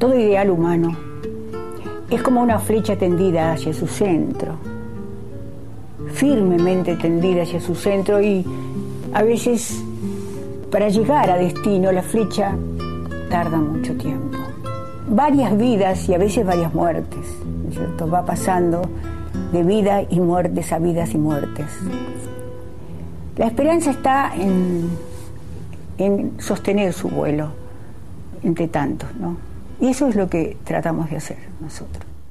Todo ideal humano es como una flecha tendida hacia su centro, firmemente tendida hacia su centro, y a veces para llegar a destino la flecha tarda mucho tiempo. Varias vidas y a veces varias muertes, ¿no es cierto? Va pasando de vida y muertes a vidas y muertes. La esperanza está en sostener su vuelo entre tantos, ¿no? Y eso es lo que tratamos de hacer nosotros.